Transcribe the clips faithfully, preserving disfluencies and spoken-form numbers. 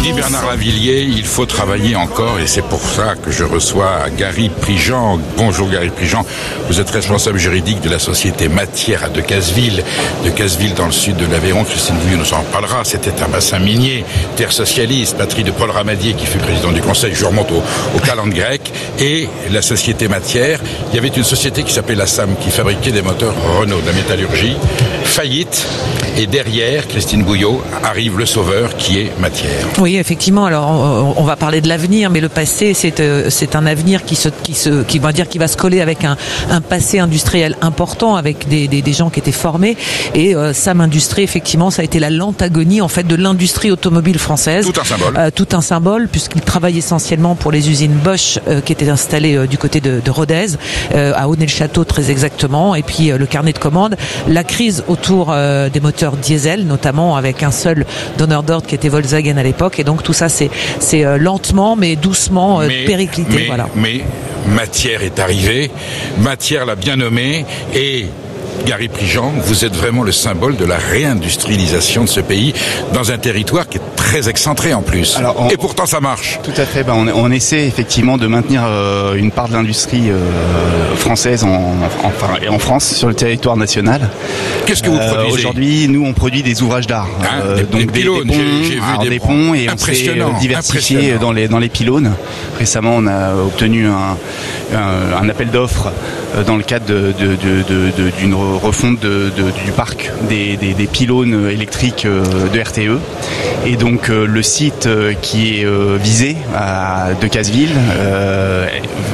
dit Bernard Lavilliers, il faut travailler encore et c'est pour ça que je reçois Gary Prigent. Bonjour Gary Prigent, vous êtes responsable juridique de la société Matière à Decazeville, Decazeville dans le sud de l'Aveyron. Christine Bouillon nous en parlera. C'était un bassin minier, terre socialiste, patrie de Paul Ramadier qui fut président du conseil, je remonte au, au calendrier grec. Et la société Matière, il y avait une société qui s'appelait la S A M qui fabriquait des moteurs Renault, de la métallurgie, faillite. Et derrière, Christine Bouillot, arrive le sauveur qui est Matière. Oui, effectivement. Alors, on, on va parler de l'avenir, mais le passé, c'est euh, c'est un avenir qui se qui se qui va dire qui va se coller avec un un passé industriel important, avec des des, des gens qui étaient formés. Et euh, S A M Industrie, effectivement, ça a été la lente agonie en fait de l'industrie automobile française. Tout un symbole. Euh, tout un symbole, puisqu'il travaille essentiellement pour les usines Bosch euh, qui étaient installées euh, du côté de, de Rodez, euh, à Aulnay-le-Château très exactement. Et puis euh, le carnet de commandes, la crise autour euh, des moteurs diesel, notamment avec un seul donneur d'ordre qui était Volkswagen à l'époque, et donc tout ça c'est c'est euh, lentement mais doucement euh, mais, périclité. Mais, voilà. mais Matière est arrivée, Matière l'a bien nommé, et Gary Prigent, vous êtes vraiment le symbole de la réindustrialisation de ce pays dans un territoire qui est très excentré en plus. Alors, on, et pourtant ça marche. Tout à fait. Ben on, on essaie effectivement de maintenir euh, une part de l'industrie euh, française en, en, enfin, et en France sur le territoire national. Qu'est-ce que vous produisez euh, Aujourd'hui, nous on produit des ouvrages d'art, hein, euh, des, donc des, des pylônes. Des ponts, j'ai, j'ai vu alors, des, des ponts et on s'est diversifié dans les dans les pylônes. Récemment, on a obtenu un, un, un appel d'offres dans le cadre de, de, de, de, de, d'une refonte de, de, du parc des, des, des pylônes électriques de R T E. Et donc le site qui est visé à Decazeville euh,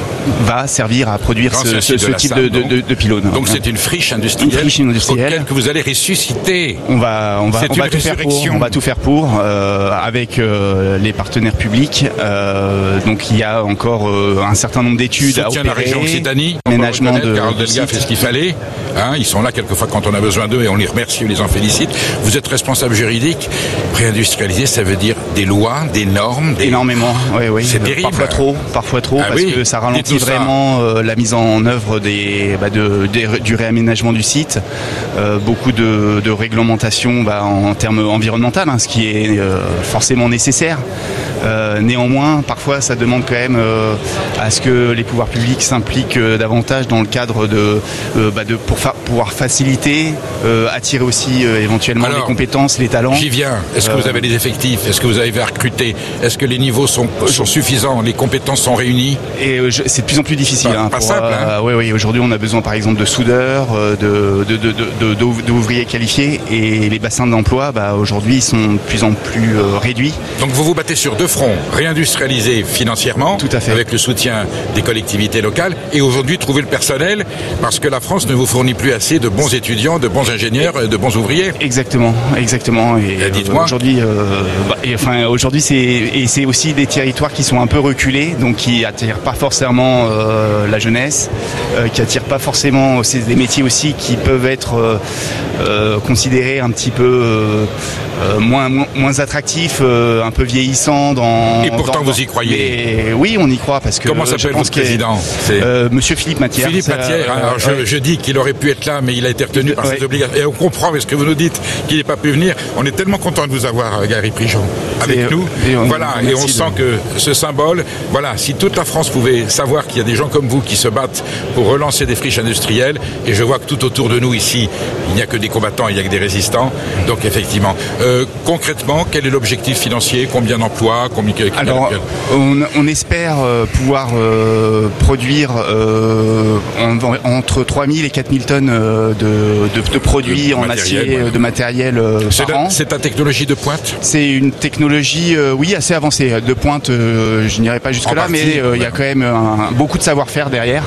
va servir à produire ce, ce, ce type de, de, de, de pylônes. Donc c'est une friche industrielle, une friche industrielle que vous allez ressusciter. On va, on va, on va tout faire pour. On va tout faire pour euh, avec euh, les partenaires publics. Euh, donc il y a encore euh, un certain nombre d'études soutien à opérer. De la région Occitanie, aménagement de. Carole Delga fait ce qu'il fallait. Hein, ils sont là quelquefois quand on a besoin d'eux et on les remercie, on les en félicite. Vous êtes responsable juridique. Réindustrialiser, ça veut dire des lois, des normes. Des... Énormément. Oui, oui. C'est terrible. Parfois trop, parfois trop, ah, parce oui. que ça ralentit vraiment euh, la mise en œuvre des, bah, de, des, du réaménagement du site. Euh, beaucoup de, de réglementations bah, en termes environnementaux, hein, ce qui est euh, forcément nécessaire. Euh, néanmoins, parfois, ça demande quand même euh, à ce que les pouvoirs publics s'impliquent euh, davantage dans le cadre de, euh, bah, de pour fa- pouvoir faciliter, euh, attirer aussi euh, éventuellement Alors, les compétences, les talents. J'y viens. Est-ce que euh, vous avez les effectifs ? Est-ce que vous avez recruté ? Est-ce que les niveaux sont, sont suffisants ? Les compétences sont réunies ? Et euh, je, c'est de plus en plus difficile. Pas, hein, pas pour, simple. Euh, hein. oui, oui. Aujourd'hui, on a besoin, par exemple, de soudeurs, de, de, de, de, de, d'ouvriers qualifiés, et les bassins d'emploi, bah, aujourd'hui, sont de plus en plus euh, réduits. Donc, vous vous battez sur deux fronts, réindustrialiser financièrement, tout à fait, avec le soutien des collectivités locales, et aujourd'hui trouver le personnel, parce que la France ne vous fournit plus assez de bons étudiants, de bons ingénieurs, de bons ouvriers. Exactement, exactement. Et, et dites-moi. Euh, aujourd'hui, euh, bah, et, enfin, aujourd'hui, c'est et c'est aussi des territoires qui sont un peu reculés, donc qui attirent pas forcément euh, la jeunesse, euh, qui attirent pas forcément. C'est des métiers aussi qui peuvent être euh, euh, considérés un petit peu euh, euh, moins, moins moins attractifs, euh, un peu vieillissants dans. Et pourtant, dans, vous y croyez. Mais, oui, on y croit parce que. Comment s'appelle votre président ? C'est euh, Monsieur Philippe Matière. Philippe Matière. Euh, alors je, ouais. je dis qu'il aurait pu être là, mais il a été retenu il, par ouais. ses obligations. Et on comprend, mais ce que vous nous dites, qu'il n'est pas pu venir. On est tellement content de vous avoir, Gary Prigent, avec et, nous. Et on, voilà, et on de... sent que ce symbole, voilà, si toute la France pouvait savoir qu'il y a des gens comme vous qui se battent pour relancer des friches industrielles, et je vois que tout autour de nous ici, il n'y a que des combattants, il n'y a que des résistants. Donc effectivement, euh, concrètement, quel est l'objectif financier ? Combien d'emplois ? Combien Alors, on, on espère euh, pouvoir euh, produire euh, en, entre trois mille et quatre mille tonnes euh, de, de, de produits de en acier, ouais. de matériel euh, c'est par la, an. C'est ta technologie de pointe ? C'est une technologie, euh, oui, assez avancée. De pointe, euh, je n'irai pas jusque-là, mais il euh, ouais. y a quand même un, beaucoup de savoir-faire derrière.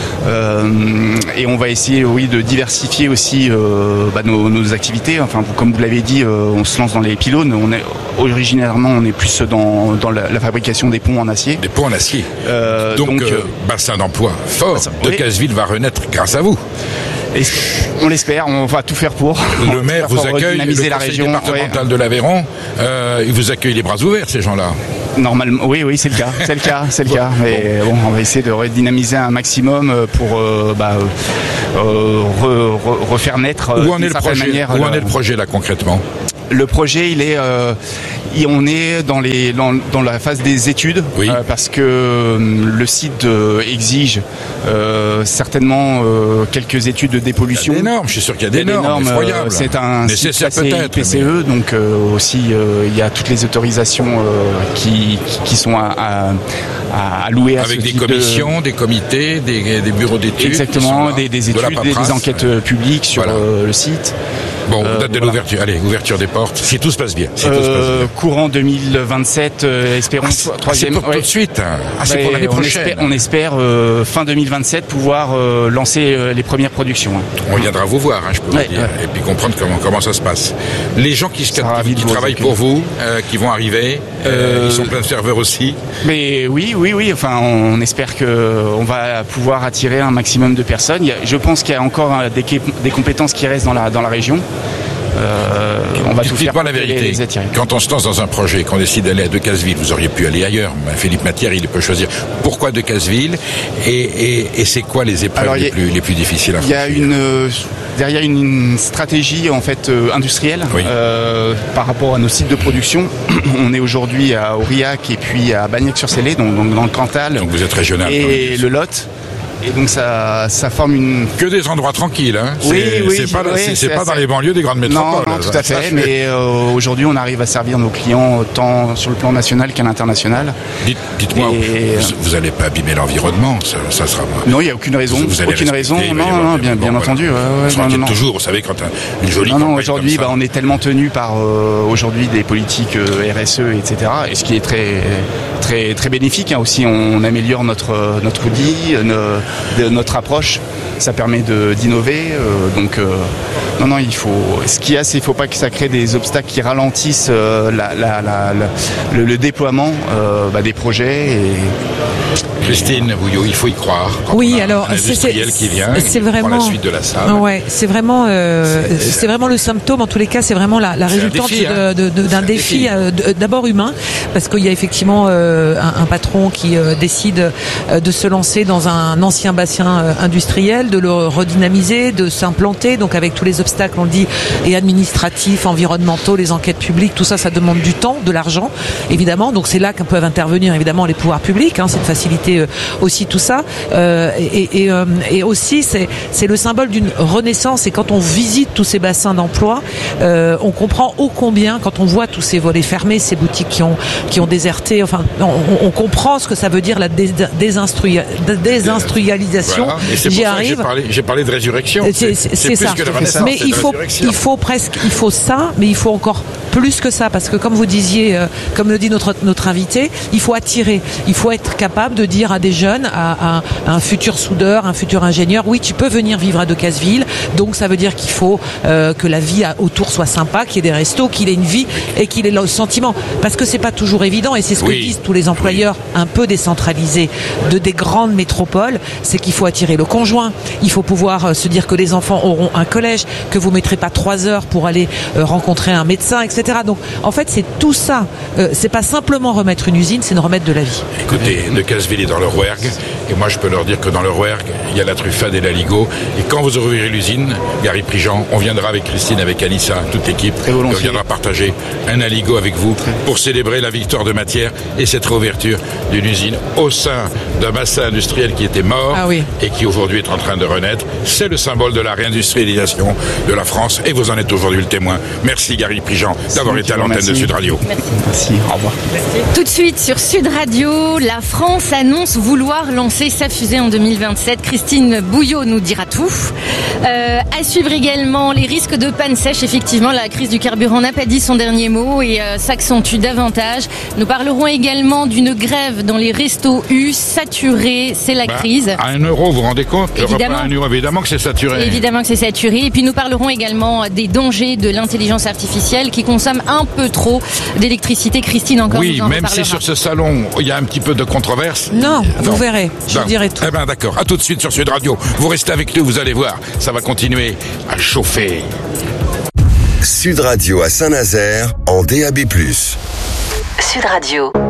Euh, et on va essayer, oui, de diversifier aussi euh, bah, nos, nos activités. Enfin, comme vous l'avez dit, euh, on se lance dans les pylônes. On est originairement, on est plus dans, dans la, la fabrication des ponts en acier. Des ponts en acier. Euh, donc, donc euh, bassin d'emploi fort. Bassin, Decazeville oui. va renaître grâce à vous. Et on l'espère, on va tout faire pour. Le maire vous accueille, le conseil la région, départemental ouais. de l'Aveyron, euh, il vous accueille les bras ouverts, ces gens-là. Normalement, oui, oui, c'est le cas, c'est le cas, c'est le bon, cas. Mais bon. bon, on va essayer de redynamiser un maximum pour euh, bah, euh, re, re, refaire naître. Où en est le projet manière, Où le... en est le projet là concrètement ? Le projet, il est, euh, il, on est dans les, dans, dans la phase des études, oui. euh, parce que euh, le site euh, exige euh, certainement euh, quelques études de dépollution. Il y a des normes, je suis sûr qu'il y a des, des normes, normes effroyables. Euh, c'est un site classé I P C E, mais... donc euh, aussi euh, il y a toutes les autorisations euh, qui, qui sont à, à, à louer à avec ce des commissions, de... des comités, des, des bureaux d'études. Exactement, des, des études, de des, des enquêtes euh, publiques sur voilà. euh, le site. Bon, euh, date de voilà. l'ouverture. Allez, ouverture des portes. Si tout se passe bien. Si euh, tout se passe bien. Courant deux mille vingt-sept, euh, espérons ah, troisième. Ah, c'est pour ouais. tout de suite. Ah, c'est bah, pour l'année on prochaine. Espère, on espère euh, fin deux mille vingt-sept pouvoir euh, lancer euh, les premières productions. Hein. On viendra vous voir, hein, je peux ouais, vous dire, ouais. et puis comprendre comment comment ça se passe. Les gens qui, qui, qui travaillent pour vous, euh, qui vont arriver, euh, ils sont plein de serveurs aussi. Mais oui, oui, oui. Enfin, on espère que on va pouvoir attirer un maximum de personnes. Il y a, je pense qu'il y a encore hein, des, des compétences qui restent dans la dans la région. Euh, on va tout faire pour la vérité. Les, les Quand on se lance dans un projet, qu'on décide d'aller à Decazeville, vous auriez pu aller ailleurs. Ben, Philippe Matière, il peut choisir. Pourquoi Decazeville et, et, et c'est quoi les épreuves Alors, les, a, plus, les plus difficiles à faire? Il y a une euh, derrière une, une stratégie en fait euh, industrielle oui. euh, par rapport à nos sites de production. On est aujourd'hui à Aurillac et puis à Bagnac-sur-Célé, donc, donc dans le Cantal. Donc vous êtes régional. Et le Lot. Et donc ça, ça forme une... Que des endroits tranquilles, hein. Oui, c'est, oui. C'est pas, oui, c'est, c'est pas assez... dans les banlieues des grandes métropoles. Non, non tout à fait. fait. Mais euh, aujourd'hui, on arrive à servir nos clients tant sur le plan national qu'à l'international. Dites, dites-moi, et... vous, vous allez pas abîmer l'environnement, ça, ça sera. Non, il y a aucune raison. Vous, vous aucune raison. Non, non, bien, bien bon, entendu. Voilà. Ouais, ouais, on non, non. toujours, vous savez, quand un, une jolie. Non, non. Aujourd'hui, bah, on est tellement tenu par euh, aujourd'hui des politiques euh, R S E, et cetera. Et ce qui est très, très, très bénéfique. Hein, aussi, on améliore notre notre outil, notre, notre approche. Ça permet de, d'innover. Euh, donc, euh, non, non, il faut. Ce qu'il y a, c'est qu'il ne faut pas que ça crée des obstacles qui ralentissent euh, la, la, la, la, le, le déploiement euh, bah, des projets. Et... Christine Bouillot, il faut y croire. Oui, alors un industriel c'est, qui vient, c'est qui vraiment prend la suite de la salle. Ouais, c'est vraiment, euh, c'est, c'est vraiment le symptôme. En tous les cas, c'est vraiment la, la résultante défi, hein. de, de, d'un défi, défi euh, de, d'abord humain, parce qu'il y a effectivement euh, un, un patron qui euh, décide euh, de se lancer dans un ancien bassin euh, industriel, de le redynamiser, de s'implanter, donc avec tous les obstacles, on le dit, et administratifs, environnementaux, les enquêtes publiques, tout ça, ça demande du temps, de l'argent, évidemment. Donc c'est là que peuvent intervenir évidemment les pouvoirs publics, hein, c'est de faciliter euh, aussi tout ça, euh, et, et, euh, et aussi c'est, c'est le symbole d'une renaissance. Et quand on visite tous ces bassins d'emploi, euh, on comprend ô combien, quand on voit tous ces volets fermés, ces boutiques qui ont qui ont déserté, enfin, on, on comprend ce que ça veut dire la dés, désinstrui, désindustrialisation. Voilà. Et c'est pour J'y ça arrive. Que j'ai parlé, j'ai parlé de résurrection. C'est, c'est, c'est, c'est ça. Que la mais il faut, il faut presque, il faut ça, mais il faut encore plus que ça, parce que comme vous disiez, euh, comme le dit notre notre invité, il faut attirer, il faut être capable de dire à des jeunes, à, à, à un futur soudeur, un futur ingénieur, oui, tu peux venir vivre à Decazeville. Donc ça veut dire qu'il faut euh, que la vie autour soit sympa, qu'il y ait des restos, qu'il ait une vie et qu'il ait le sentiment, parce que c'est pas toujours évident, et c'est ce que oui. disent tous les employeurs un peu décentralisés de des grandes métropoles, c'est qu'il faut attirer le conjoint, il faut pouvoir euh, se dire que les enfants auront un collège, que vous mettrez pas trois heures pour aller euh, rencontrer un médecin, et cetera. Donc en fait c'est tout ça, euh, c'est pas simplement remettre une usine, c'est de remettre de la vie. Écoutez, Decazeville est dans le Rouergue, et moi je peux leur dire que dans le Rouergue, il y a la truffade et la Ligo, et quand vous ouvrirez l'usine, Gary Prigent, on viendra avec Christine, avec Alissa, toute l'équipe, et on viendra partager un aligot avec vous pour célébrer la victoire de Matière et cette réouverture d'une usine au sein d'un bassin industriel qui était mort ah oui. et qui aujourd'hui est en train de renaître. C'est le symbole de la réindustrialisation de la France, et vous en êtes aujourd'hui le témoin. Merci Gary Prigent d'avoir été à l'antenne merci. de Sud Radio. Merci. Merci. Au revoir. Merci. Tout de suite sur Sud Radio, la France annonce vouloir lancer sa fusée en deux mille vingt-sept. Christine Bouillot nous dira tout. Euh, à suivre également les risques de panne sèche. Effectivement, la crise du carburant n'a pas dit son dernier mot et euh, s'accentue davantage. Nous parlerons également d'une grève dans les restos U, saturés, c'est la bah, crise. À un euro, vous vous rendez compte? Évidemment. Un euro, évidemment que c'est saturé. Évidemment que c'est saturé. Et puis nous parlerons également des dangers de l'intelligence artificielle qui consomme un peu trop d'électricité. Christine, encore oui, nous en même reparlera. si sur ce salon, il y a un petit peu de controverse. Non, vous non. verrez, je ben, dirai tout. Eh ben d'accord, à tout de suite sur Sud Radio. Vous restez avec nous, vous allez voir, ça va continuer à chauffer. Sud Radio à Saint-Nazaire en D A B plus. Sud Radio.